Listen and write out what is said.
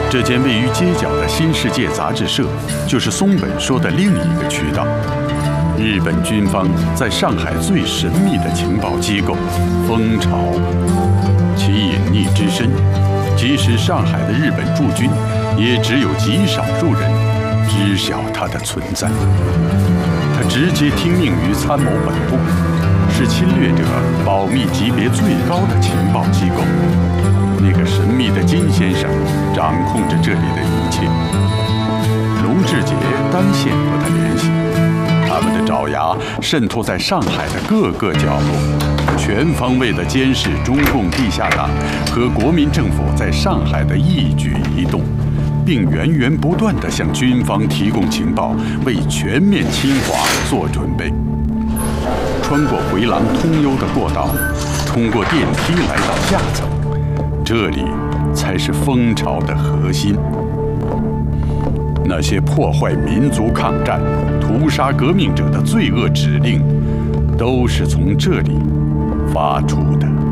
这间位于街角的新世界杂志社，就是松本说的另一个渠道。日本军方在上海最神秘的情报机构——蜂巢，其隐匿之深，即使上海的日本驻军，也只有极少数人知晓它的存在。它直接听命于参谋本部，是侵略者保密级别最高的情报机构。那个神秘的金先生掌控着这里的一切。龙志杰单线和他联系，他们的爪牙渗透在上海的各个角落，全方位地监视中共地下党和国民政府在上海的一举一动，并源源不断地向军方提供情报，为全面侵华做准备。穿过回廊通幽的过道，通过电梯来到下层。这里才是蜂巢的核心。那些破坏民族抗战、屠杀革命者的罪恶指令，都是从这里发出的。